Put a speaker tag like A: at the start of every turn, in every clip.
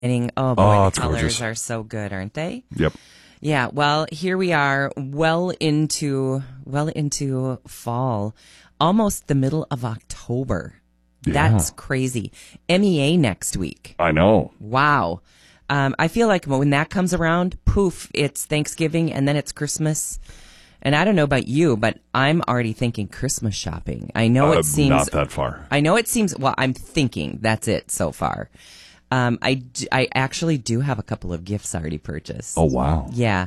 A: Oh boy,
B: Oh,
A: the
B: it's
A: colors
B: gorgeous.
A: are so good, aren't they?
B: Yep.
A: Yeah, well, here we are, well into fall, almost the middle of October. That's
B: Yeah.
A: crazy. MEA next week.
B: I know.
A: Wow. I feel like when that comes around, poof, it's Thanksgiving and then it's Christmas. And I don't know about you, but I'm already thinking Christmas shopping. I know it seems
B: Not that far.
A: I know it seems, well, I'm thinking that's it so far. I actually do have a couple of gifts already purchased.
B: Oh, wow.
A: Yeah.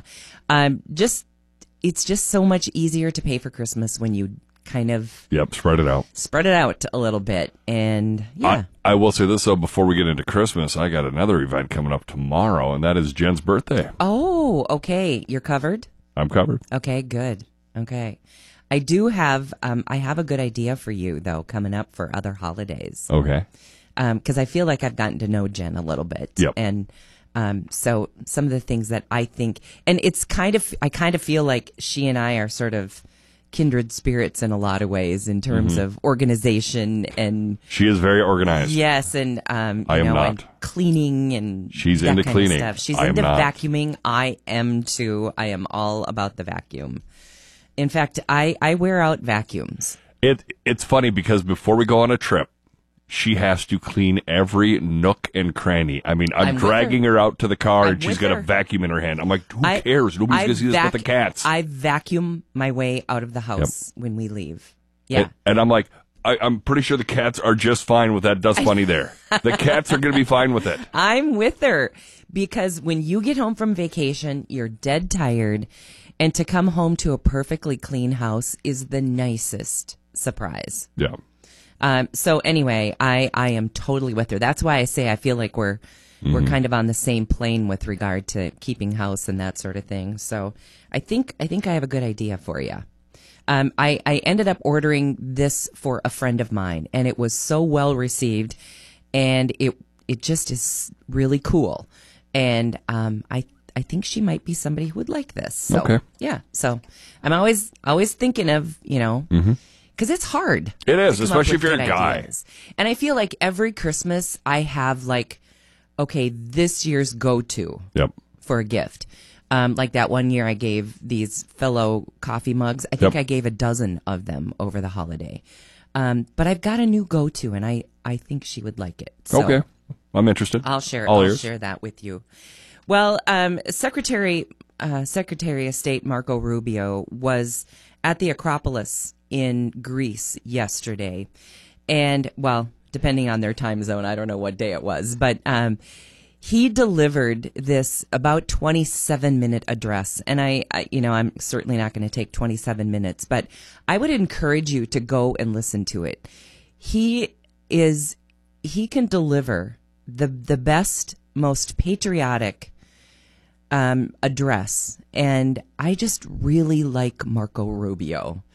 A: It's just so much easier to pay for Christmas when you kind of
B: Yep, spread it out.
A: spread it out a little bit. And yeah.
B: I will say this, though, before we get into Christmas, I got another event coming up tomorrow, and that is Jen's birthday.
A: Oh, okay. You're covered?
B: I'm covered.
A: Okay, good. Okay. I do have, I have a good idea for you, though, coming up for other holidays.
B: Okay.
A: Because I feel like I've gotten to know Jen a little bit.
B: Yep.
A: And so some of the things that I think, and I kind of feel like she and I are sort of kindred spirits in a lot of ways in terms of organization and
B: She is very organized.
A: yes, and
B: I am
A: and
B: not.
A: cleaning and
B: She's
A: that
B: into
A: kind
B: cleaning.
A: Of stuff. She's
B: I am
A: into
B: not.
A: vacuuming. I am too. I am all about the vacuum. In fact, I wear out vacuums.
B: It's funny because before we go on a trip, she has to clean every nook and cranny. I mean, I'm
A: with
B: dragging her out to the car,
A: I'm
B: and she's
A: with
B: got a
A: her.
B: vacuum in her hand. I'm like, who cares? Nobody's going to see this but the cats.
A: I vacuum my way out of the house when we leave. Yeah.
B: And I'm like, I'm pretty sure the cats are just fine with that dust bunny there. The cats are going to be fine with it.
A: I'm with her because when you get home from vacation, you're dead tired, and to come home to a perfectly clean house is the nicest surprise.
B: Yeah.
A: So anyway, I am totally with her. That's why I say I feel like we're kind of on the same plane with regard to keeping house and that sort of thing. So I think I have a good idea for you. I ended up ordering this for a friend of mine, and it was so well received, and it just is really cool. And I think she might be somebody who would like this. So,
B: Okay.
A: yeah. So I'm always thinking of, because it's hard.
B: It is,
A: to come up
B: especially
A: with
B: if you're a
A: good
B: guy.
A: ideas. And I feel like every Christmas I have like, okay, this year's go-to
B: Yep.
A: for a gift. Like that one year I gave these fellow coffee mugs. I think
B: Yep.
A: I gave a dozen of them over the holiday. But I've got a new go-to, and I think she would like it. So
B: Okay. I'm interested.
A: I'll share
B: All
A: I'll
B: ears.
A: share that with you. Well, Secretary of State Marco Rubio was at the Acropolis in Greece yesterday, and well, depending on their time zone, I don't know what day it was, but he delivered this about 27-minute address, and I'm certainly not going to take 27 minutes, but I would encourage you to go and listen to it. He can deliver the best, most patriotic address, and I just really like Marco Rubio.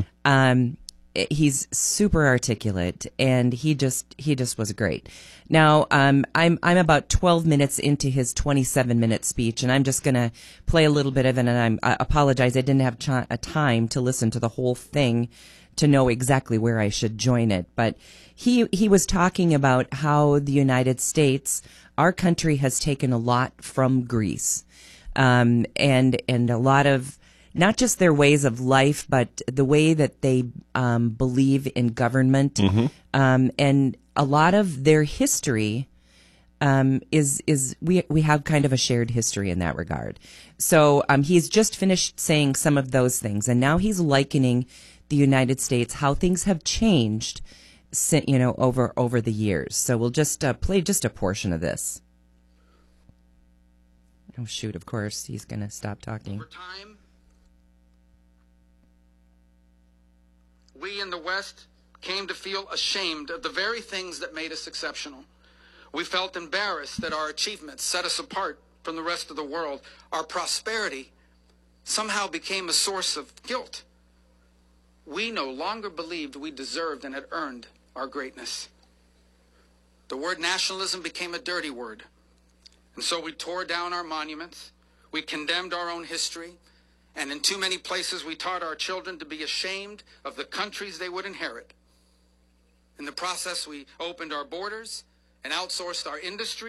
A: He's super articulate, and he just was great. Now, I'm about 12 minutes into his 27-minute speech, and I'm just going to play a little bit of it. And I apologize, I didn't have a time to listen to the whole thing to know exactly where I should join it. But he was talking about how the United States, our country, has taken a lot from Greece, and a lot of not just their ways of life, but the way that they believe in government, and a lot of their history is we have kind of a shared history in that regard. So he's just finished saying some of those things, and now he's likening the United States, how things have changed, over the years. So we'll just play just a portion of this. Oh shoot! Of course, he's going to stop talking.
C: Over time, we in the West came to feel ashamed of the very things that made us exceptional. We felt embarrassed that our achievements set us apart from the rest of the world. Our prosperity somehow became a source of guilt. We no longer believed we deserved and had earned our greatness. The word nationalism became a dirty word. And so we tore down our monuments, we condemned our own history, and in too many places we taught our children to be ashamed of the countries they would inherit. In the process, we opened our borders and outsourced our industry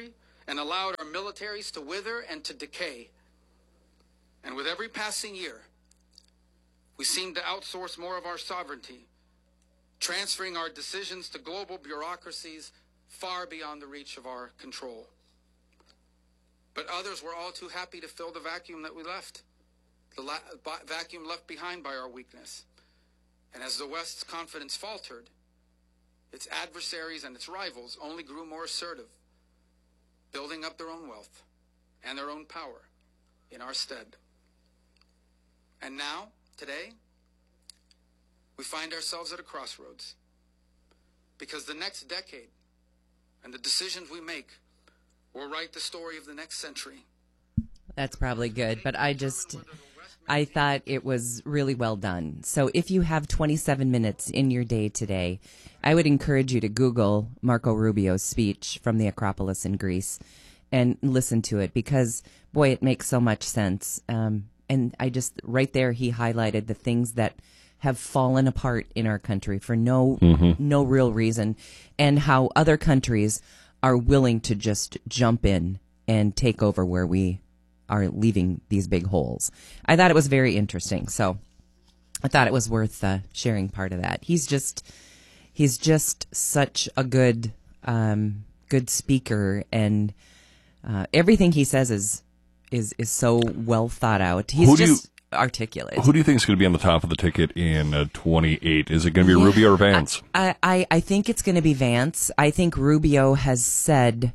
C: and allowed our militaries to wither and to decay. And with every passing year, we seem to outsource more of our sovereignty, transferring our decisions to global bureaucracies far beyond the reach of our control. But others were all too happy to fill the vacuum that we left, the vacuum left behind by our weakness. And as the West's confidence faltered, its adversaries and its rivals only grew more assertive, building up their own wealth and their own power in our stead. And now, today, we find ourselves at a crossroads, because the next decade and the decisions we make will write the story of the next century.
A: That's probably good, but I thought it was really well done. So if you have 27 minutes in your day today, I would encourage you to Google Marco Rubio's speech from the Acropolis in Greece and listen to it, because, boy, it makes so much sense. And I just, right there, he highlighted the things that have fallen apart in our country for no real reason, and how other countries are willing to just jump in and take over where we are leaving these big holes. I thought it was very interesting, so I thought it was worth sharing part of that. He's just such a good speaker, and everything he says is so well thought out. He's articulate.
B: Who do you think is going to be on the top of the ticket in 28? Is it going to be Rubio or Vance?
A: I think it's going to be Vance. I think Rubio has said,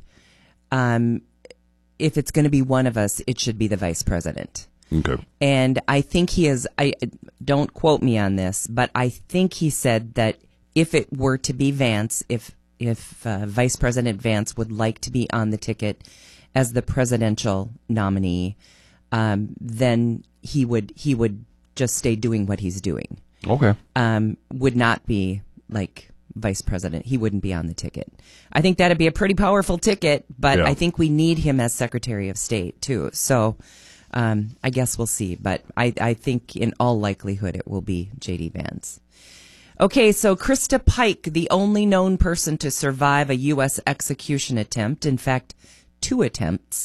A: if it's going to be one of us, it should be the vice president.
B: Okay.
A: And I think he is, don't quote me on this, but I think he said that if it were to be Vance, if Vice President Vance would like to be on the ticket as the presidential nominee, then he would just stay doing what he's doing.
B: Okay.
A: Would not be like vice president. He wouldn't be on the ticket. I think that'd be a pretty powerful ticket, but
B: Yeah.
A: I think we need him as Secretary of State too. So I guess we'll see. But I think in all likelihood it will be J.D. Vance. Okay, so Krista Pike, the only known person to survive a U.S. execution attempt, in fact, 2 attempts.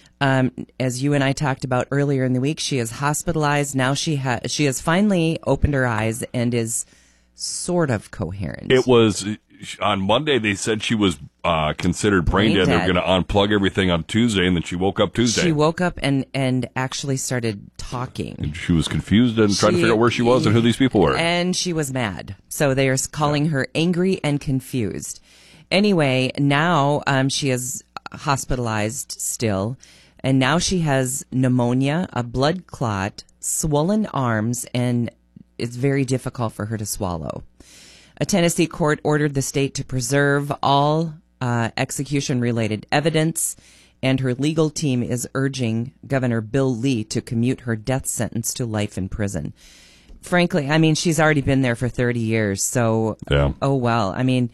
A: As you and I talked about earlier in the week, she is hospitalized. Now she has finally opened her eyes and is sort of coherent.
B: It was on Monday. They said she was considered brain dead. They were going to unplug everything on Tuesday, and then she woke up Tuesday.
A: She woke up and actually started talking.
B: And she was confused and trying to figure out where she was and who these people were.
A: And she was mad. So they are calling her angry and confused. Anyway, now she is hospitalized still. And now she has pneumonia, a blood clot, swollen arms, and it's very difficult for her to swallow. A Tennessee court ordered the state to preserve all execution-related evidence, and her legal team is urging Governor Bill Lee to commute her death sentence to life in prison. Frankly, I mean, she's already been there for 30 years, so oh well. I mean,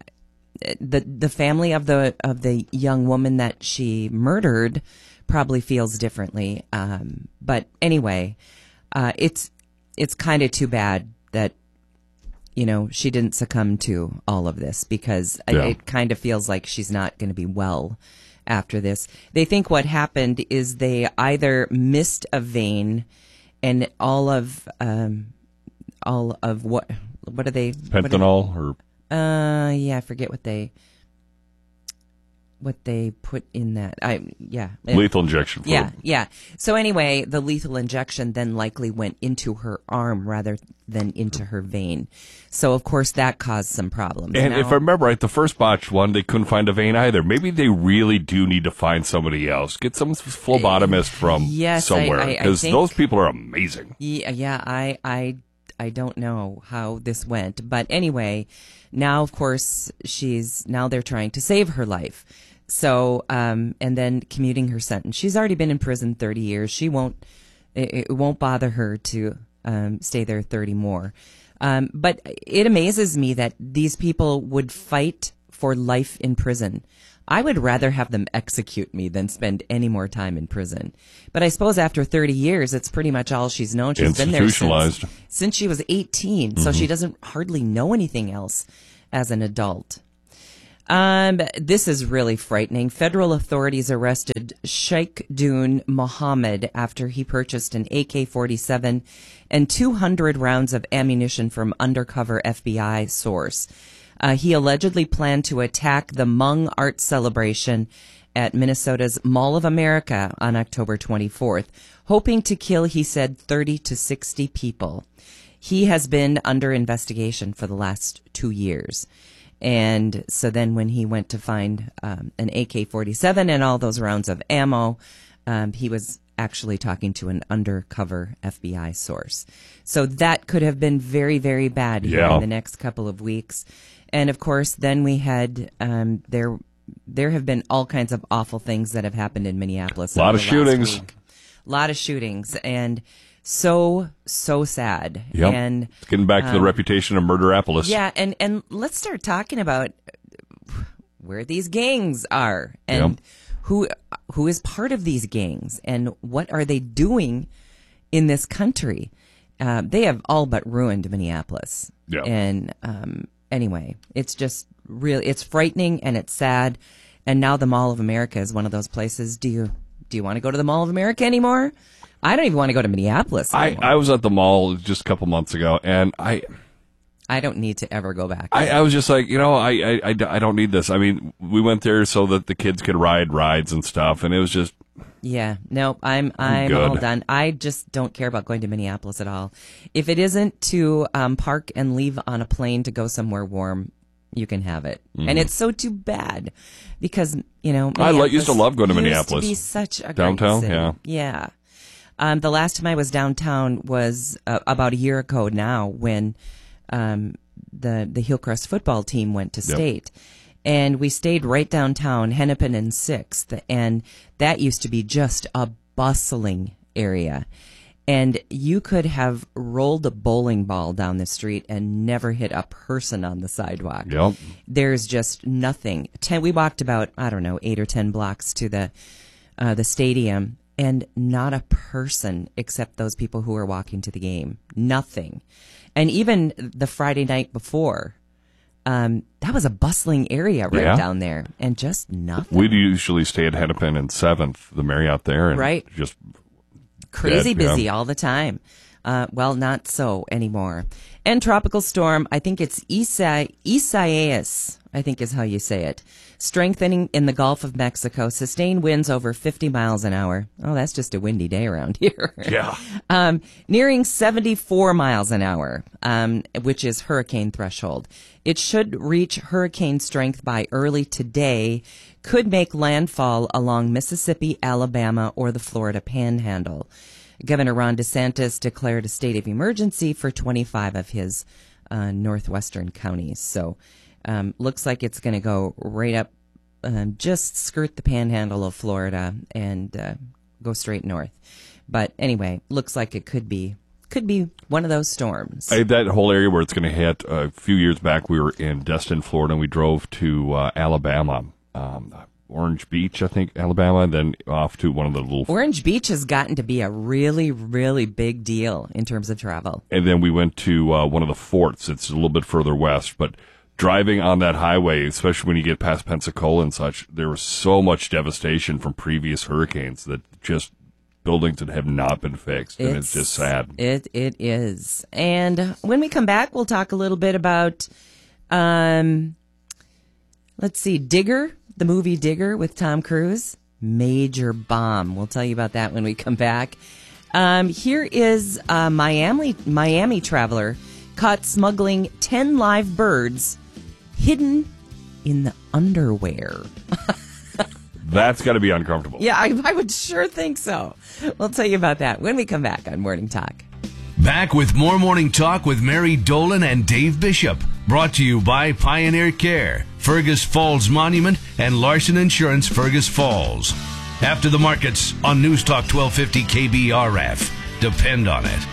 A: the family of the young woman that she murdered probably feels differently. But anyway, it's kind of too bad that, you know, she didn't succumb to all of this, because it kind of feels like she's not going to be well after this. They think what happened is they either missed a vein, and all of what are they?
B: Fentanyl
A: I forget what they put in that.
B: Lethal injection fluid.
A: Yeah. So anyway, the lethal injection then likely went into her arm rather than into her vein. So of course that caused some problems.
B: And if I remember right, the first botched one, they couldn't find a vein either. Maybe they really do need to find somebody else. Get some phlebotomist from somewhere, because those people are amazing.
A: Yeah. I don't know how this went, but anyway, now of course they're trying to save her life. So, and then commuting her sentence. She's already been in prison 30 years. It won't bother her to stay there 30 more. But it amazes me that these people would fight for life in prison. I would rather have them execute me than spend any more time in prison. But I suppose after 30 years, it's pretty much all she's known. She's been there since she was 18, so she doesn't hardly know anything else as an adult. This is really frightening. Federal authorities arrested Sheikh Dune Mohammed after he purchased an AK-47 and 200 rounds of ammunition from undercover FBI source. He allegedly planned to attack the Hmong art celebration at Minnesota's Mall of America on October 24th, hoping to kill, he said, 30 to 60 people. He has been under investigation for the last 2 years. And so then when he went to find an AK-47 and all those rounds of ammo, he was actually talking to an undercover FBI source. So that could have been very, very bad here in the next couple of weeks. And, of course, then we had there have been all kinds of awful things that have happened in Minneapolis.
B: A lot of shootings.
A: A lot of shootings. And so sad.
B: Yep.
A: And
B: it's getting back to the reputation of Murderapolis.
A: Yeah, and let's start talking about where these gangs are and who is part of these gangs and what are they doing in this country. They have all but ruined Minneapolis.
B: Yeah.
A: And anyway, it's just really, it's frightening and it's sad. And now the Mall of America is one of those places. Do you want to go to the Mall of America anymore? I don't even want to go to Minneapolis anymore.
B: I was at the mall just a couple months ago, and I
A: don't need to ever go back.
B: I was just like, I don't need this. I mean, we went there so that the kids could ride rides and stuff, and it was just...
A: Yeah, no, I'm all done. I just don't care about going to Minneapolis at all. If it isn't to park and leave on a plane to go somewhere warm, you can have it. And it's so too bad because,
B: I used to love going to Minneapolis.
A: Used to be such a
B: downtown,
A: great city. Yeah. The last time I was downtown was about a year ago now when the Hillcrest football team went to state. And we stayed right downtown, Hennepin and 6th, and that used to be just a bustling area. And you could have rolled a bowling ball down the street and never hit a person on the sidewalk.
B: Yep.
A: There's just nothing. We walked about, 8 or 10 blocks to the stadium, and not a person except those people who were walking to the game. Nothing. And even the Friday night before, that was a bustling area down there, and just nothing.
B: We'd usually stay at Hennepin and 7th, the Marriott there, and just
A: crazy busy all the time. Well, not so anymore. And tropical storm, I think it's Isaias, I think is how you say it. Strengthening in the Gulf of Mexico, sustained winds over 50 miles an hour. Oh, that's just a windy day around here.
B: Yeah.
A: Nearing 74 miles an hour, which is hurricane threshold. It should reach hurricane strength by early today, could make landfall along Mississippi, Alabama, or the Florida Panhandle. Governor Ron DeSantis declared a state of emergency for 25 of his northwestern counties. So looks like it's going to go right up, just skirt the panhandle of Florida and go straight north. But anyway, looks like it could be one of those storms.
B: That whole area where it's going to hit, a few years back we were in Destin, Florida, and we drove to Alabama. Orange Beach, I think, Alabama, and then off to one of the little...
A: Orange Beach has gotten to be a really, really big deal in terms of travel.
B: And then we went to one of the forts. It's a little bit further west, but driving on that highway, especially when you get past Pensacola and such, there was so much devastation from previous hurricanes that just buildings that have not been fixed, and it's just sad.
A: It is. And when we come back, we'll talk a little bit about, let's see, Digger, the movie Digger with Tom Cruise. Major bomb. We'll tell you about that when we come back. Here is a Miami traveler caught smuggling 10 live birds hidden in the underwear.
B: That's got to be uncomfortable.
A: Yeah, I would sure think so. We'll tell you about that when we come back on Morning Talk.
D: Back with more Morning Talk with Mary Dolan and Dave Bishop. Brought to you by Pioneer Care, Fergus Falls Monument, and Larson Insurance Fergus Falls. After the markets on News Talk 1250 KBRF. Depend on it.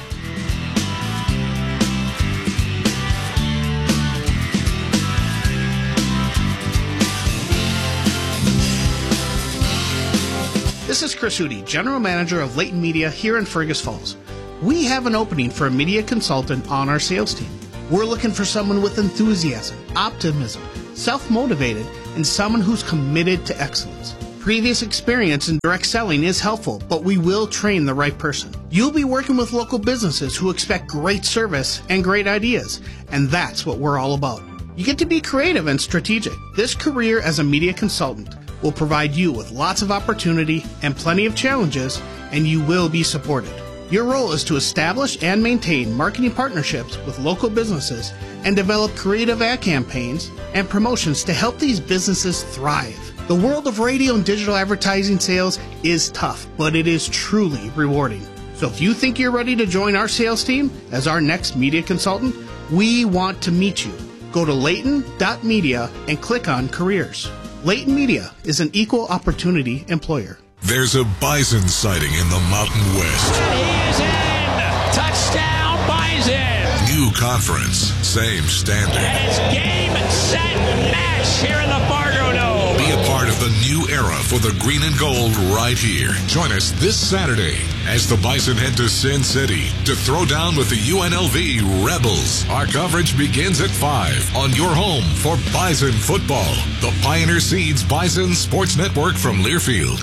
E: This is Chris Hootie, General Manager of Leighton Media here in Fergus Falls. We have an opening for a media consultant on our sales team. We're looking for someone with enthusiasm, optimism, self-motivated, and someone who's committed to excellence. Previous experience in direct selling is helpful, but we will train the right person. You'll be working with local businesses who expect great service and great ideas, and that's what we're all about. You get to be creative and strategic. This career as a media consultant will provide you with lots of opportunity and plenty of challenges, and you will be supported. Your role is to establish and maintain marketing partnerships with local businesses and develop creative ad campaigns and promotions to help these businesses thrive. The world of radio and digital advertising sales is tough, but it is truly rewarding. So if you think you're ready to join our sales team as our next media consultant, we want to meet you. Go to layton.media and click on careers. Layton Media is an equal opportunity employer.
F: There's a bison sighting in the Mountain West.
G: He is in! Touchdown, Bison!
F: New conference, same standard.
G: And it's game, set, match here in the Fargo Dome.
F: Be a part of the new era for the green and gold right here. Join us this Saturday as the Bison head to Sin City to throw down with the UNLV Rebels. Our coverage begins at 5 on your home for Bison football. The Pioneer Seeds Bison Sports Network from Learfield.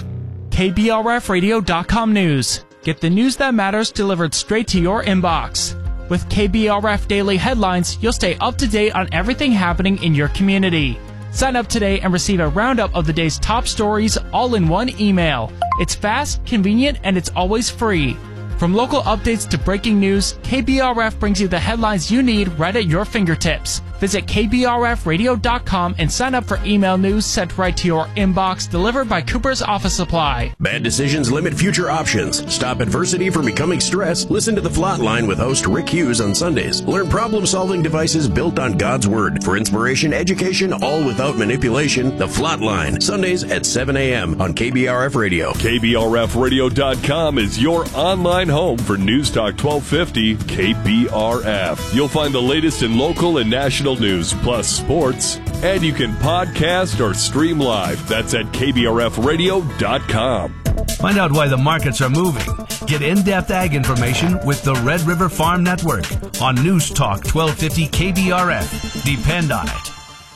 H: KBRFradio.com news. Get the news that matters delivered straight to your inbox. With KBRF Daily Headlines, you'll stay up to date on everything happening in your community. Sign up today and receive a roundup of the day's top stories all in one email. It's fast, convenient, and it's always free. From local updates to breaking news, KBRF brings you the headlines you need right at your fingertips. Visit KBRFradio.com and sign up for email news sent right to your inbox, delivered by Cooper's Office Supply.
I: Bad decisions limit future options. Stop adversity from becoming stress. Listen to The Flatline with host Rick Hughes on Sundays. Learn problem-solving devices built on God's Word. For inspiration, education, all without manipulation, The Flatline. Sundays at 7 a.m. on KBRF Radio.
B: KBRFradio.com is your online home for News Talk 1250 KBRF. You'll find the latest in local and national news, plus sports, and you can podcast or stream live. That's at KBRFradio.com.
D: Find out why the markets are moving. Get in-depth ag information with the Red River Farm Network on News Talk 1250 KBRF. Depend on it.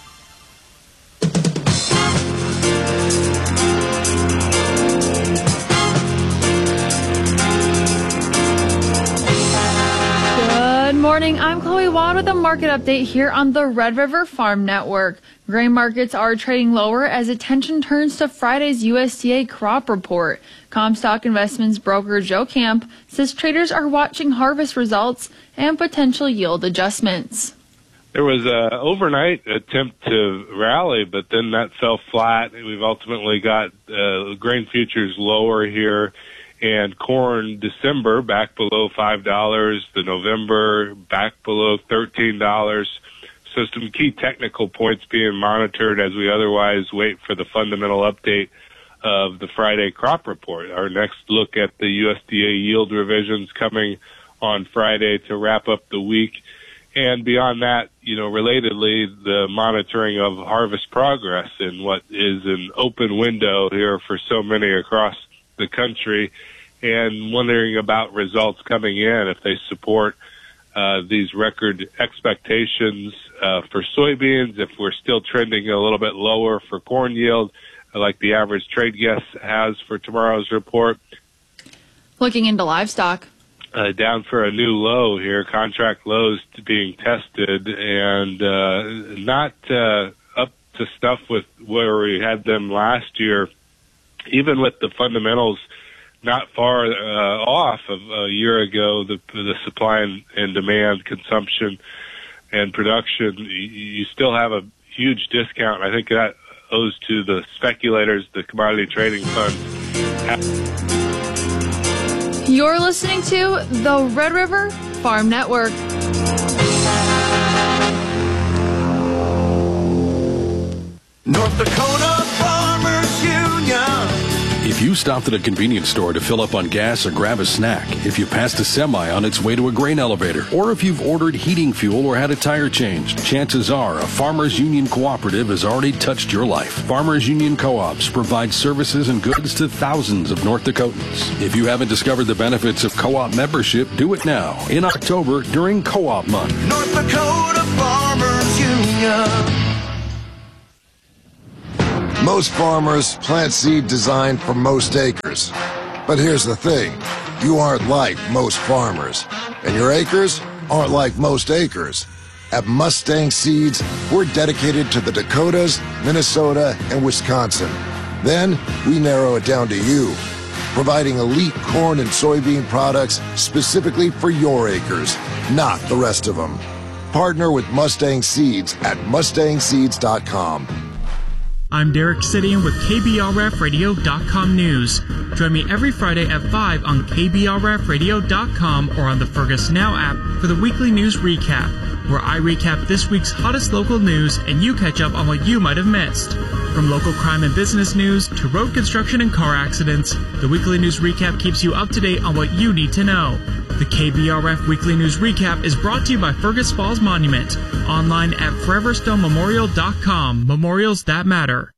J: Good morning. I'm Chloe Wad with a market update here on the Red River Farm Network. Grain markets are trading lower as attention turns to Friday's USDA crop report. Comstock Investments broker Joe Camp says traders are watching harvest results and potential yield adjustments.
K: There was an overnight attempt to rally, but then that fell flat. We've ultimately got grain futures lower here. And corn December back below $5, the November back below $13. So some key technical points being monitored as we otherwise wait for the fundamental update of the Friday crop report. Our next look at the USDA yield revisions coming on Friday to wrap up the week. And beyond that, relatedly, the monitoring of harvest progress in what is an open window here for so many across the country, and wondering about results coming in if they support these record expectations for soybeans, if we're still trending a little bit lower for corn yield, like the average trade guess has for tomorrow's report.
J: Looking into livestock.
K: Down for a new low here, contract lows being tested, and not up to stuff with where we had them last year, even with the fundamentals not far off of a year ago. The supply and demand, consumption and production, you still have a huge discount. I think that owes to the speculators, the commodity trading funds.
J: You're listening to the Red River Farm Network.
L: North Dakota Farmers Union.
M: If you stopped at a convenience store to fill up on gas or grab a snack, if you passed a semi on its way to a grain elevator, or if you've ordered heating fuel or had a tire changed, chances are a Farmers Union cooperative has already touched your life. Farmers Union co-ops provide services and goods to thousands of North Dakotans. If you haven't discovered the benefits of co-op membership, do it now in October during Co-op Month.
L: North Dakota Farmers Union.
N: Most farmers plant seed designed for most acres. But here's the thing. You aren't like most farmers. And your acres aren't like most acres. At Mustang Seeds, we're dedicated to the Dakotas, Minnesota, and Wisconsin. Then, we narrow it down to you, providing elite corn and soybean products specifically for your acres, not the rest of them. Partner with Mustang Seeds at mustangseeds.com.
H: I'm Derek Sidian with KBRFradio.com News. Join me every Friday at 5 on KBRFradio.com or on the Fergus Now app for the weekly news recap, where I recap this week's hottest local news and you catch up on what you might have missed. From local crime and business news to road construction and car accidents, the weekly news recap keeps you up to date on what you need to know. The KBRF Weekly News Recap is brought to you by Fergus Falls Monument. Online at foreverstonmemorial.com. Memorials that matter.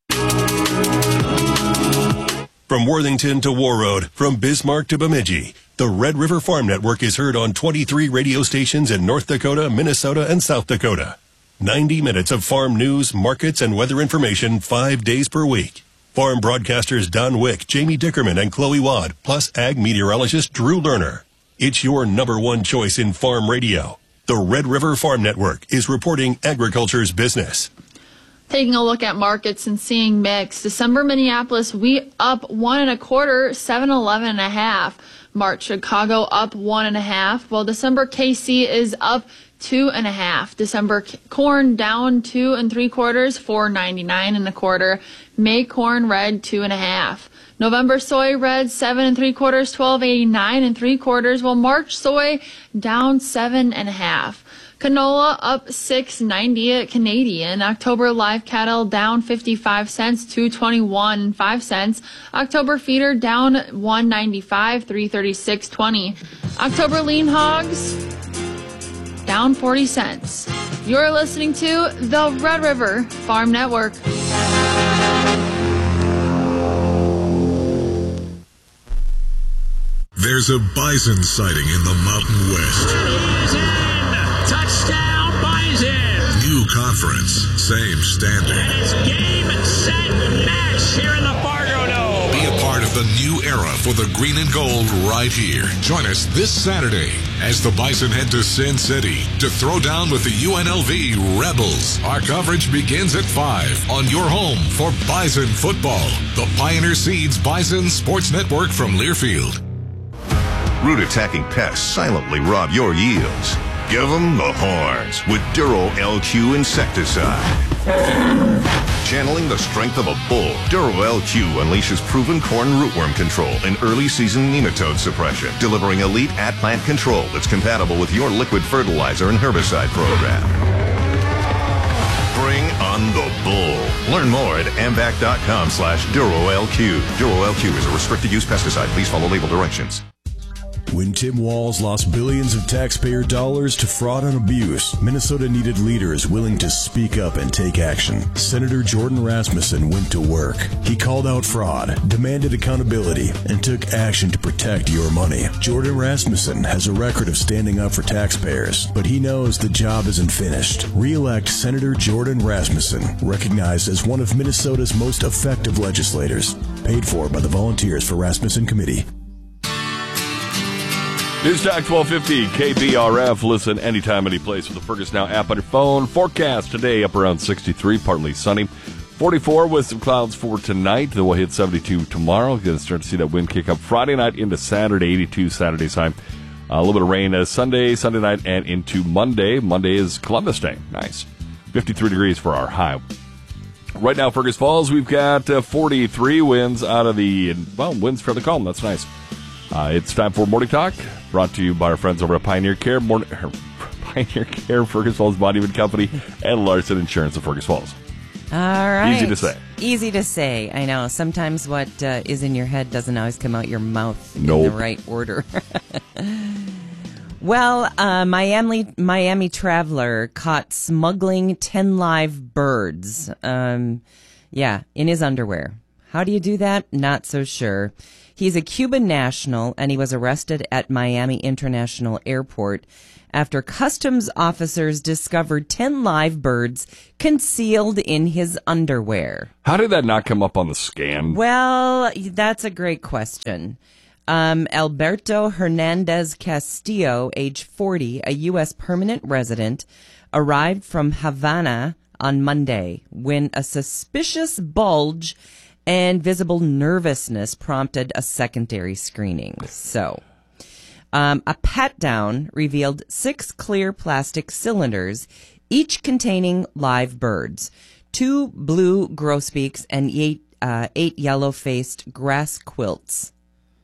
O: From Worthington to Warroad, from Bismarck to Bemidji, the Red River Farm Network is heard on 23 radio stations in North Dakota, Minnesota, and South Dakota. 90 minutes of farm news, markets, and weather information 5 days per week. Farm broadcasters Don Wick, Jamie Dickerman, and Chloe Wad, plus ag meteorologist Drew Lerner. It's your number one choice in farm radio. The Red River Farm Network is reporting agriculture's business.
J: Taking a look at markets and seeing mix. December Minneapolis wheat up 1 1/4, 7.11.5. March Chicago up 1 1/2, while December KC is up 2 1/2. December corn down 2 3/4, 4.99 1/4. May corn red 2 1/2. November soy red 7 3/4, 12.89 3/4, while March soy down 7 1/2. Canola up 6.90 Canadian. October live cattle down 55 cents, 221 5 cents. October feeder down 1.95, 336.20. October lean hogs down 40 cents. You're listening to the Red River Farm Network.
F: There's a bison sighting in the Mountain West.
G: Touchdown, Bison!
F: New conference, same standard.
G: And it's game, set, match here in the Fargo Dome.
F: Be a part of the new era for the green and gold right here. Join us this Saturday as the Bison head to Sin City to throw down with the UNLV Rebels. Our coverage begins at 5 on your home for Bison football. The Pioneer Seeds Bison Sports Network from Learfield.
P: Root-attacking pests silently rob your yields. Give them the horns with Duro LQ insecticide. Channeling the strength of a bull, Duro LQ unleashes proven corn rootworm control and early season nematode suppression, delivering elite at-plant control that's compatible with your liquid fertilizer and herbicide program. Bring on the bull. Learn more at amvac.com/Duro-LQ. Duro-LQ is a restricted use pesticide. Please follow label directions.
Q: When Tim Walz lost billions of taxpayer dollars to fraud and abuse, Minnesota needed leaders willing to speak up and take action. Senator Jordan Rasmussen went to work. He called out fraud, demanded accountability, and took action to protect your money. Jordan Rasmussen has a record of standing up for taxpayers, but he knows the job isn't finished. Re-elect Senator Jordan Rasmussen, recognized as one of Minnesota's most effective legislators. Paid for by the Volunteers for Rasmussen Committee.
B: News Talk 1250 KBRF. Listen anytime, any place with the Fergus Now app on your phone. Forecast today up around 63, partly sunny. 44 with some clouds for tonight. Then we'll hit 72 tomorrow. Going to start to see that wind kick up Friday night into Saturday, 82 Saturday time. A little bit of rain Sunday night, and into Monday. Monday is Columbus Day. Nice. 53 degrees for our high. Right now, Fergus Falls, we've got 43 winds out of the, winds fairly calm. That's nice. It's time for Morning Talk, brought to you by our friends over at Pioneer Care, Pioneer Care, Fergus Falls Monument Company, and Larson Insurance of Fergus Falls.
A: All right.
B: Easy to say.
A: Easy to say. I know. Sometimes what is in your head doesn't always come out your mouth
B: Nope.
A: in the right order. Well, Miami traveler caught smuggling 10 live birds. In his underwear. How do you do that? Not so sure. He's a Cuban national, and he was arrested at Miami International Airport after customs officers discovered 10 live birds concealed in his underwear.
B: How did that not come up on the scan?
A: Well, that's a great question. Alberto Hernandez Castillo, age 40, a U.S. permanent resident, arrived from Havana on Monday when a suspicious bulge and visible nervousness prompted a secondary screening. So, a pat-down revealed 6 clear plastic cylinders, each containing live birds, 2 blue grosbeaks, and 8 yellow-faced grass quilts,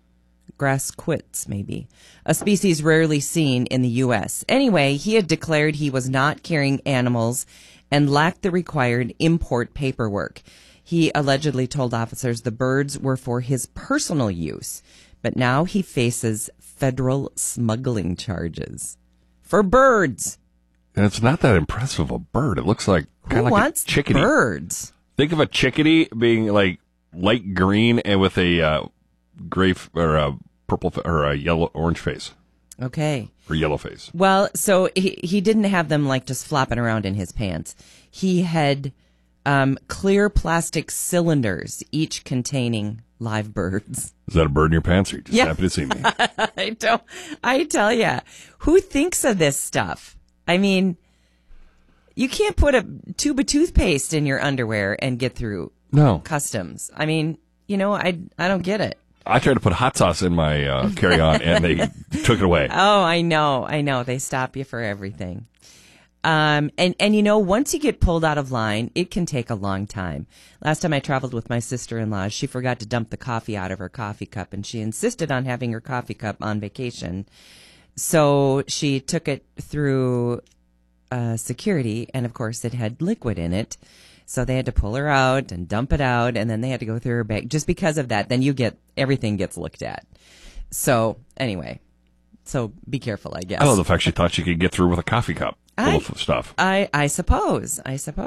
A: maybe, a species rarely seen in the U.S. Anyway, he had declared he was not carrying animals and lacked the required import paperwork. He allegedly told officers the birds were for his personal use, but now he faces federal smuggling charges for birds.
B: And it's not that impressive a bird. It looks like kind of like a chickadee.
A: Birds?
B: Think of a chickadee being like light green and with a gray or a purple or a yellow orange face.
A: Okay.
B: Or yellow face.
A: Well, so he didn't have them like just flopping around in his pants. He had clear plastic cylinders, each containing live birds.
B: Is that a bird in your pants, or you just happy to see me?
A: I tell you, who thinks of this stuff? I mean, you can't put a tube of toothpaste in your underwear and get through customs. I mean, I don't get it.
B: I tried to put hot sauce in my carry-on, and they took it away.
A: Oh, I know. They stop you for everything. And once you get pulled out of line, it can take a long time. Last time I traveled with my sister-in-law, she forgot to dump the coffee out of her coffee cup, and she insisted on having her coffee cup on vacation. So she took it through security, and of course it had liquid in it. So they had to pull her out and dump it out, and then they had to go through her bag. Just because of that, then everything gets looked at. So anyway, so be careful, I guess.
B: I love the fact she thought she could get through with a coffee cup full of stuff.
A: I suppose.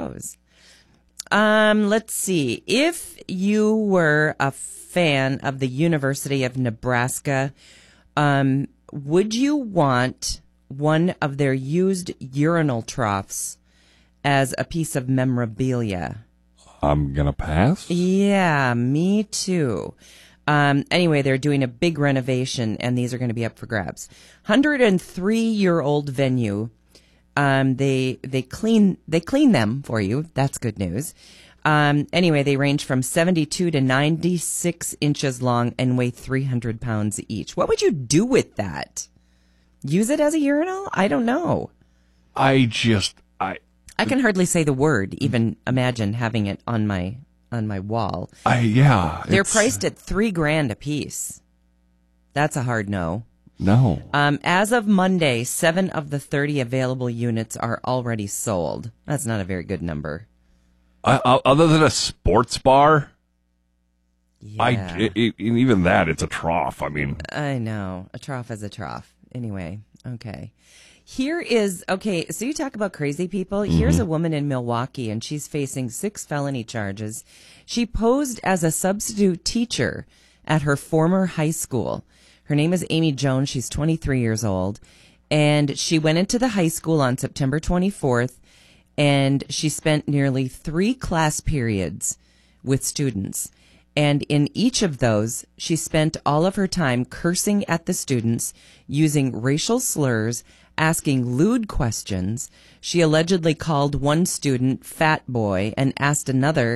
A: Let's see. If you were a fan of the University of Nebraska, would you want one of their used urinal troughs as a piece of memorabilia?
B: I'm going to pass.
A: Yeah, me too. Anyway, they're doing a big renovation, and these are going to be up for grabs. 103-year-old venue. They clean them for you. That's good news. Anyway, they range from 72 to 96 inches long and weigh 300 pounds each. What would you do with that? Use it as a urinal? I don't know.
B: I
A: can hardly say the word, even imagine having it on my wall.
B: They're
A: priced at $3,000 a piece. That's a hard no.
B: No.
A: As of Monday, 7 of the 30 available units are already sold. That's not a very good number.
B: Other than a sports bar,
A: yeah.
B: Even that, it's a trough. I mean,
A: I know. A trough is a trough. Anyway, okay. So you talk about crazy people. Mm-hmm. Here's a woman in Milwaukee, and she's facing 6 felony charges. She posed as a substitute teacher at her former high school. Her name is Amy Jones. She's 23 years old, and she went into the high school on September 24th, and she spent nearly 3 class periods with students. And in each of those, she spent all of her time cursing at the students, using racial slurs, asking lewd questions. She allegedly called one student fat boy and asked another,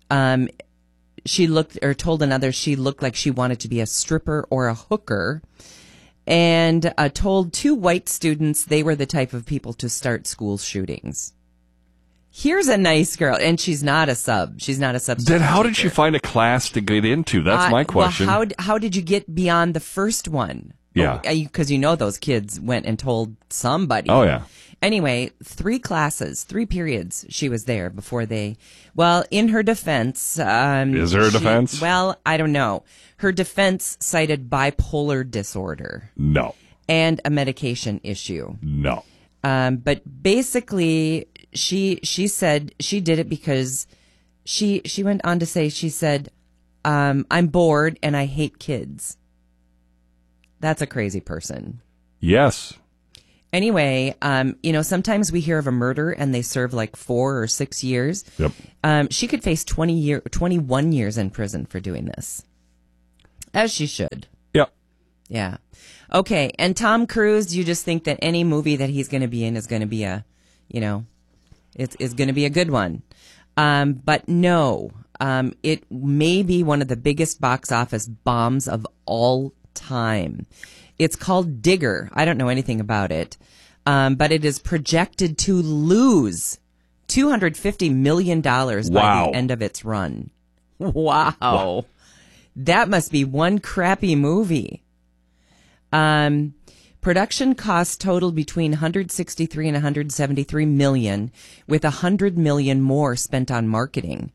A: told another she looked like she wanted to be a stripper or a hooker, and told 2 white students they were the type of people to start school shootings. Here's a nice girl, and she's not a sub. She's not a substitute.
B: Then how did she find a class to get into? That's my question.
A: Well, how did you get beyond the first one?
B: Yeah.
A: Because those kids went and told somebody.
B: Oh, yeah.
A: Anyway, 3 classes, 3 periods she was there before in her defense.
B: Is there a defense?
A: Well, I don't know. Her defense cited bipolar disorder.
B: No.
A: And a medication issue.
B: No.
A: But basically, she said she did it because she went on to say, she said, I'm bored and I hate kids. That's a crazy person.
B: Yes.
A: Anyway, sometimes we hear of a murder and they serve like 4 or 6 years.
B: Yep.
A: She could face 21 years in prison for doing this. As she should.
B: Yep.
A: Yeah. Okay. And Tom Cruise, you just think that any movie that he's going to be in is going to be it's going to be a good one. But no, it may be one of the biggest box office bombs of all time. It's called Digger. I don't know anything about it, but it is projected to lose $250 million by the end of its run. Wow. That must be one crappy movie. Production costs totaled between 163 and 173 million, with 100 million more spent on marketing.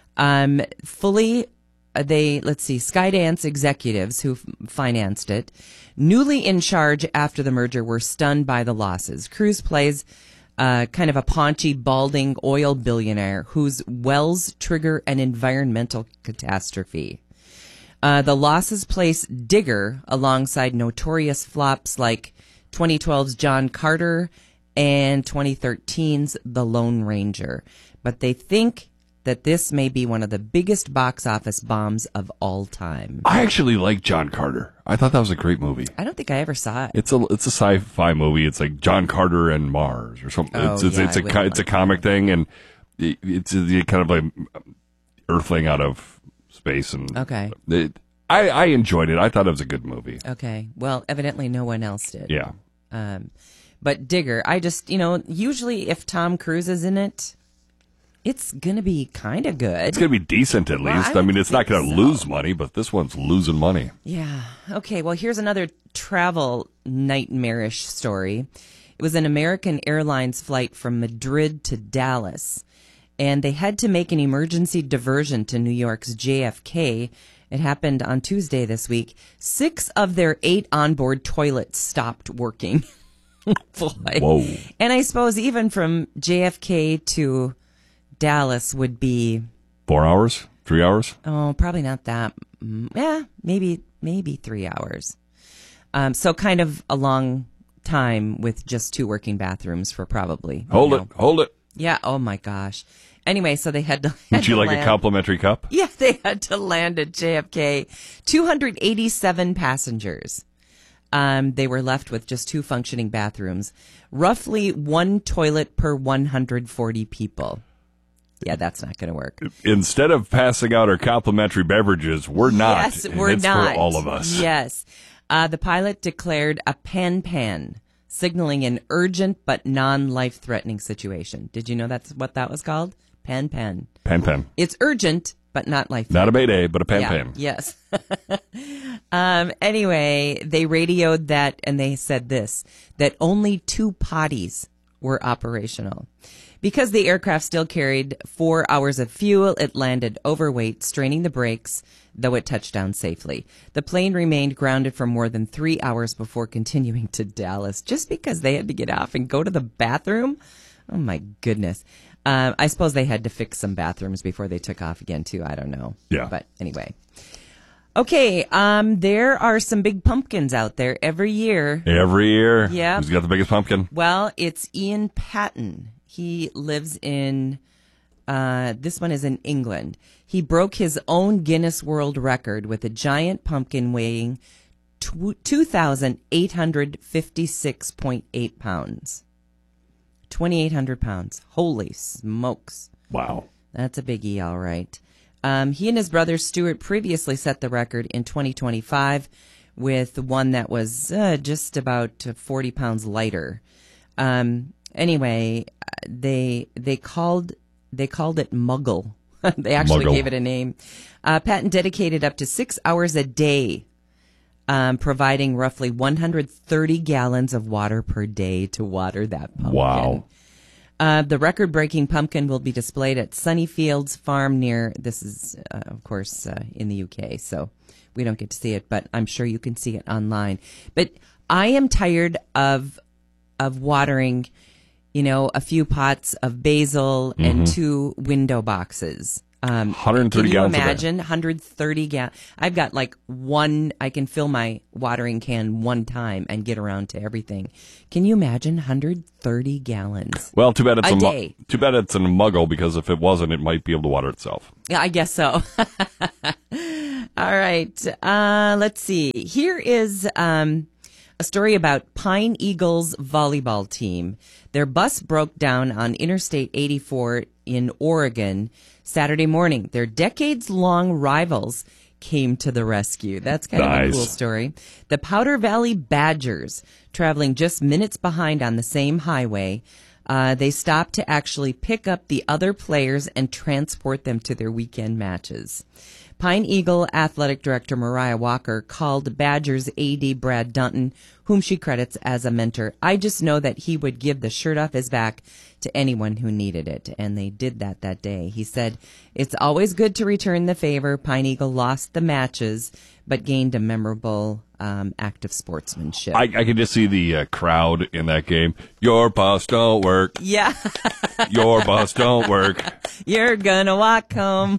A: Skydance executives who financed it, newly in charge after the merger, were stunned by the losses. Cruise plays kind of a paunchy, balding oil billionaire whose wells trigger an environmental catastrophe. The losses place Digger alongside notorious flops like 2012's John Carter and 2013's The Lone Ranger. But they think that this may be one of the biggest box office bombs of all time.
B: I actually like John Carter. I thought that was a great movie.
A: I don't think I ever saw it.
B: It's a sci-fi movie. It's like John Carter and Mars or something. It's a comic thing, and it's kind of like Earthling out of space. And
A: okay.
B: I enjoyed it. I thought it was a good movie.
A: Okay. Well, evidently no one else did.
B: Yeah.
A: But Digger, I just, usually if Tom Cruise is in it, it's going to be kind of good.
B: It's going to be decent at least. I mean, it's not going to lose money, but this one's losing money.
A: Yeah. Okay, well, here's another travel nightmarish story. It was an American Airlines flight from Madrid to Dallas, and they had to make an emergency diversion to New York's JFK. It happened on Tuesday this week. 6 of their 8 onboard toilets stopped working. Boy.
B: Whoa.
A: And I suppose even from JFK to Dallas would be
B: 4 hours, 3 hours.
A: Oh, probably not that. Yeah, maybe 3 hours. So kind of a long time with just 2 working bathrooms for probably.
B: Hold it.
A: Yeah. Oh my gosh. Anyway, so they had to.
B: Would you like a complimentary cup?
A: Yeah, they had to land at JFK. 287 passengers. They were left with just 2 functioning bathrooms. Roughly 1 toilet per 140 people. Yeah, that's not going to work.
B: Instead of passing out our complimentary beverages, we're not.
A: Yes, we're not.
B: For all of us.
A: Yes. The pilot declared a pan, signaling an urgent but non-life-threatening situation. Did you know that's what that was called? Pan.
B: Pan.
A: It's urgent but not life-threatening.
B: Not a Mayday, but a pan.
A: Yes. Anyway, they radioed that and they said this, that only 2 potties were operational. Because the aircraft still carried 4 hours of fuel, it landed overweight, straining the brakes, though it touched down safely. The plane remained grounded for more than 3 hours before continuing to Dallas, just because they had to get off and go to the bathroom. Oh, my goodness. I suppose they had to fix some bathrooms before they took off again, too. I don't know.
B: Yeah.
A: But anyway. Okay, there are some big pumpkins out there every year.
B: Every year?
A: Yeah.
B: Who's got the biggest pumpkin?
A: Well, it's Ian Patton. He lives in, this one is in England. He broke his own Guinness World Record with a giant pumpkin weighing 2,856.8 pounds. 2,800 pounds. Holy smokes.
B: Wow.
A: That's a biggie, all right. He and his brother Stuart previously set the record in 2025 with one that was just about 40 pounds lighter. Anyway, they called it Muggle. They actually gave it a name. Patton dedicated up to 6 hours a day, providing roughly 130 gallons of water per day to water that pumpkin.
B: Wow.
A: The record-breaking pumpkin will be displayed at Sunnyfields Farm near, this is, of course, in the UK, so we don't get to see it, but I'm sure you can see it online. But I am tired of watering, a few pots of basil and 2 window boxes
B: 130
A: can you
B: gallons a day.
A: imagine 130 gallons? I've got like one, I can fill my watering can one time and get around to everything. Can you imagine 130 gallons?
B: Well, too bad it's
A: a day.
B: Too bad it's in a muggle, because if it wasn't, it might be able to water itself.
A: Yeah, I guess so. All right. Let's see. Here is a story about Pine Eagles volleyball team. Their bus broke down on Interstate 84 in Oregon Saturday morning. Their decades-long rivals came to the rescue. That's kind of a cool story. The Powder Valley Badgers, traveling just minutes behind on the same highway, they stopped to actually pick up the other players and transport them to their weekend matches. Pine Eagle Athletic Director Mariah Walker called Badgers AD Brad Dunton, whom she credits as a mentor. I just know that he would give the shirt off his back to anyone who needed it, and they did that day. He said, "It's always good to return the favor. Pine Eagle lost the matches, but gained a memorable act of sportsmanship."
B: I could just see the crowd in that game. Your bus don't work.
A: Yeah.
B: Your bus don't work.
A: You're gonna walk home.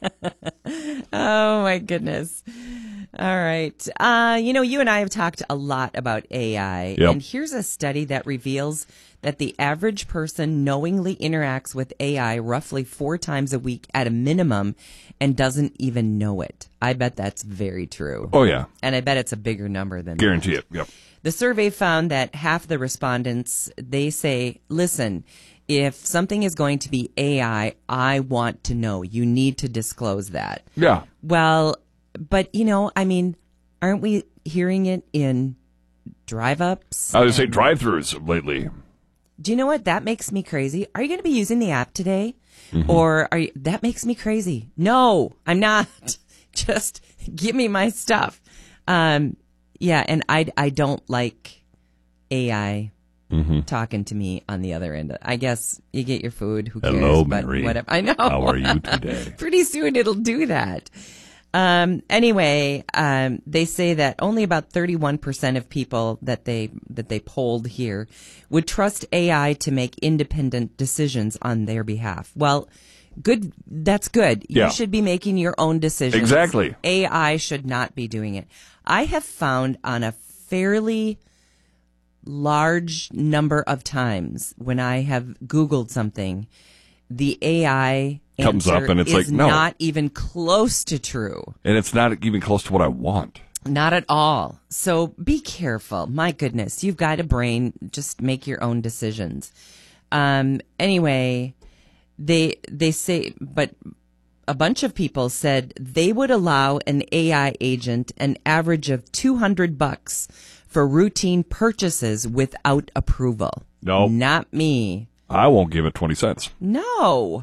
A: Oh, my goodness. All right. You and I have talked a lot about AI,
B: Yep.
A: and here's a study that reveals that the average person knowingly interacts with AI roughly 4 times a week at a minimum and doesn't even know it. I bet that's very true.
B: Oh, yeah.
A: And I bet it's a bigger number than
B: Guarantee
A: that.
B: it. Yep.
A: The survey found that half the respondents, they say, listen, if something is going to be AI, I want to know. You need to disclose that.
B: Yeah.
A: Well, but, aren't we hearing it in drive-ups?
B: I was going to say drive-thrus lately.
A: Do you know what? That makes me crazy. Are you going to be using the app today?
B: Mm-hmm.
A: Or that makes me crazy. No, I'm not. Just give me my stuff. Yeah, and I don't like AI talking to me on the other end. I guess you get your food. Who cares?
B: Hello,
A: But
B: Mary.
A: whatever. I know.
B: How are you today?
A: Pretty soon it'll do that. Anyway, they say that only about 31% of people that they polled here would trust AI to make independent decisions on their behalf. Well, good. That's good.
B: Yeah.
A: You should be making your own decisions.
B: Exactly.
A: AI should not be doing it. I have found on a fairly large number of times when I have Googled something, the AI
B: comes up and it's
A: is
B: like, no.
A: not even close to true.
B: And it's not even close to what I want.
A: Not at all. So be careful. My goodness, you've got a brain. Just make your own decisions. Anyway, they say, but a bunch of people said they would allow an AI agent an average of $200 for routine purchases without approval.
B: No.
A: Not me.
B: I won't give it 20 cents.
A: No.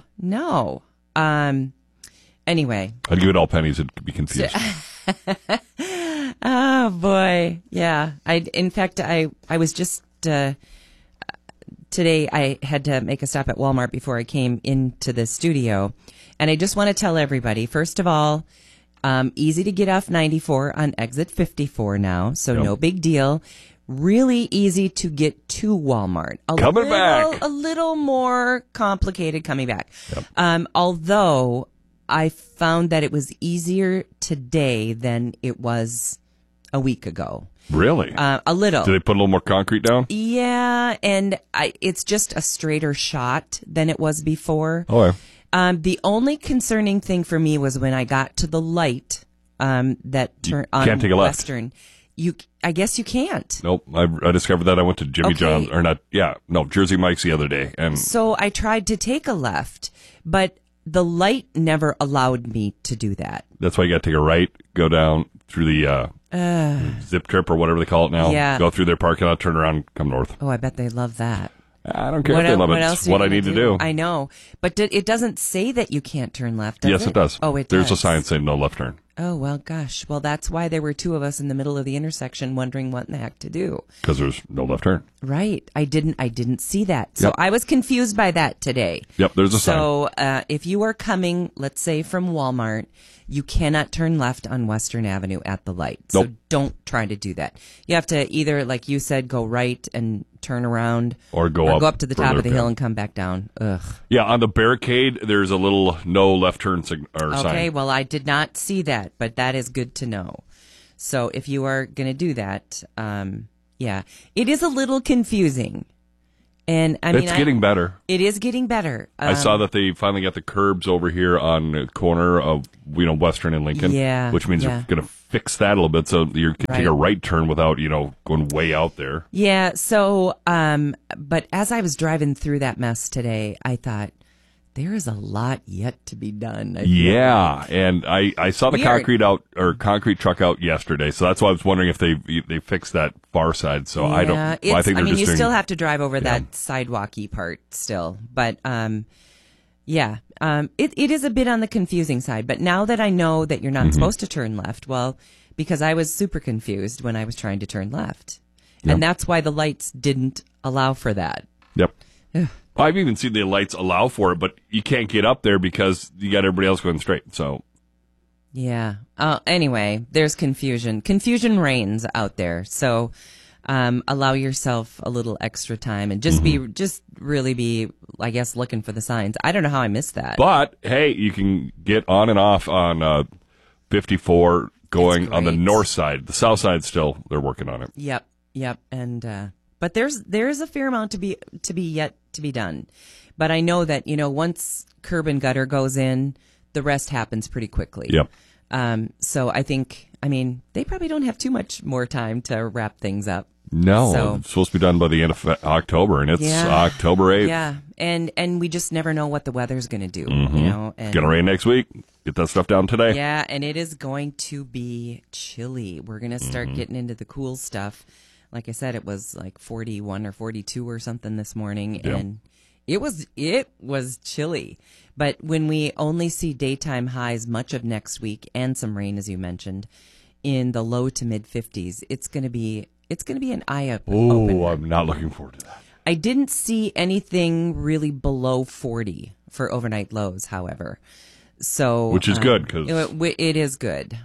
A: Anyway.
B: I'd give it all pennies. It'd be confused.
A: Oh boy. Yeah. In fact, I was just, today I had to make a stop at Walmart before I came into the studio. And I just want to tell everybody, first of all, easy to get off 94 on exit 54 now. So no big deal. Really easy to get to Walmart. A little more complicated coming back. Yep. Although I found that it was easier today than it was a week ago.
B: Really?
A: A little.
B: Did they put a little more concrete down?
A: Yeah, and it's just a straighter shot than it was before.
B: Okay.
A: The only concerning thing for me was when I got to the light that turned on
B: can't take a left.
A: Western. I guess you can't.
B: Nope. I discovered that. I went to Jimmy John's, or not. Yeah, no, Jersey Mike's the other day, and
A: so I tried to take a left, but the light never allowed me to do that.
B: That's why you got to take a right, go down through the zip trip or whatever they call it now.
A: Yeah.
B: Go through their parking lot, turn around, come north.
A: Oh, I bet they love that.
B: I don't care if they love it. It's what I need to do.
A: I know, but it doesn't say that you can't turn left, does it?
B: Yes, it does.
A: Oh, it does.
B: There's a sign saying no left turn.
A: Oh, well, gosh. Well, that's why there were 2 of us in the middle of the intersection wondering what in the heck to do.
B: Because there's no left turn.
A: Right. I didn't see that. So
B: Yep.
A: I was confused by that today.
B: Yep, there's a sign.
A: So if you are coming, let's say from Walmart, You cannot turn left on Western Avenue at the light. So
B: Nope.
A: don't try to do that. You have to either, like you said, go right and turn around.
B: Or go up
A: to the top
B: further
A: of the hill
B: down.
A: and come back down. Ugh.
B: Yeah, on the barricade, there's a little no left turn sign.
A: Okay, well, I did not see that, but that is good to know. So if you are going to do that, yeah, it is a little confusing. And I mean,
B: It's getting better.
A: It is getting better.
B: I saw that they finally got the curbs over here on the corner of Western and Lincoln.
A: Yeah,
B: which means
A: yeah.
B: they're going to fix that a little bit, so you can take a
A: Right.
B: right turn without going way out there.
A: Yeah. So, but as I was driving through that mess today, I thought there is a lot yet to be done. I feel
B: Yeah,
A: like.
B: and I saw the
A: We are-
B: concrete truck out yesterday, so that's why I was wondering if they fixed that far side. So I don't.
A: Yeah,
B: Well, I think they're just
A: you
B: doing,
A: still have to drive over that sidewalky part still, but yeah, it is a bit on the confusing side. But now that I know that you're not supposed to turn left, well, because I was super confused when I was trying to turn left, and that's why the lights didn't allow for that.
B: Yep.
A: Ugh.
B: I've even seen the lights allow for it, but you can't get up there because you got everybody else going straight. So
A: Yeah. Anyway, there's confusion. Confusion reigns out there. So allow yourself a little extra time and just really be, I guess, looking for the signs. I don't know how I missed that.
B: But hey, you can get on and off on 54 going on the north side. The south side still, they're working on it.
A: Yep. And but there's a fair amount to be yet to be done. But I know that, once curb and gutter goes in, the rest happens pretty quickly.
B: Yep.
A: So I think, they probably don't have too much more time to wrap things up.
B: No,
A: So-
B: it's supposed to be done by the end of October, and it's October 8th.
A: Yeah, and we just never know what the weather's going to do.
B: Mm-hmm.
A: And
B: Gonna rain next week. Get that stuff down today.
A: Yeah, and it is going to be chilly. We're going to start getting into the cool stuff. Like I said, it was like 41 or 42 or something this morning,
B: Yeah.
A: and it was chilly. But when we only see daytime highs much of next week and some rain, as you mentioned, in the low to mid 50s, it's going to be an eye-opener.
B: Oh, I'm not looking forward to that.
A: I didn't see anything really below 40 for overnight lows, however. So,
B: Which is good, 'cause-
A: it is good.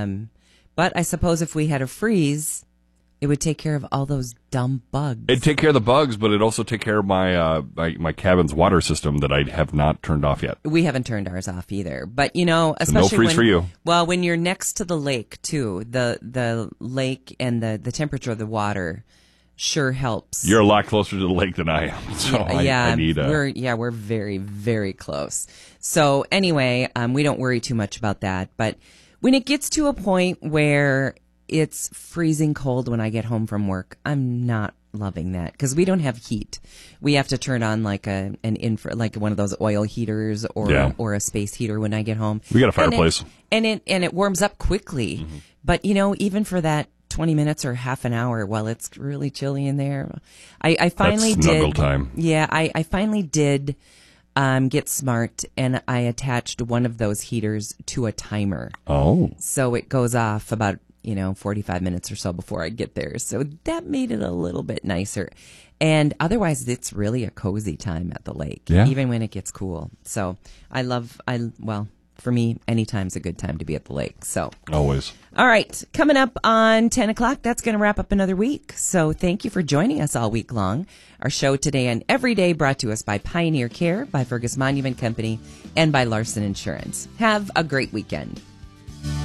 A: But I suppose if we had a freeze, it would take care of all those dumb bugs.
B: It'd take care of the bugs, but it'd also take care of my my cabin's water system that I have not turned off yet.
A: We haven't turned ours off either. But, especially
B: freeze for you.
A: Well, when you're next to the lake, too, the lake and the temperature of the water sure helps.
B: You're a lot closer to the lake than I am, so I need a...
A: We're very, very close. So anyway, we don't worry too much about that. But when it gets to a point where it's freezing cold when I get home from work, I'm not loving that because we don't have heat. We have to turn on like like one of those oil heaters or a space heater when I get home.
B: We got a fireplace.
A: And it warms up quickly.
B: Mm-hmm.
A: But even for that 20 minutes or half an hour while it's really chilly in there, I finally
B: That's snuggle
A: did.
B: time.
A: Yeah, I finally did get smart, and I attached one of those heaters to a timer.
B: Oh.
A: So it goes off about 45 minutes or so before I get there. So that made it a little bit nicer. And otherwise, it's really a cozy time at the lake, even when it gets cool. So for me, anytime's a good time to be at the lake. So
B: Always.
A: all right, coming up on 10 o'clock, that's going to wrap up another week. So thank you for joining us all week long. Our show today and every day brought to us by Pioneer Care, by Fergus Monument Company, and by Larson Insurance. Have a great weekend.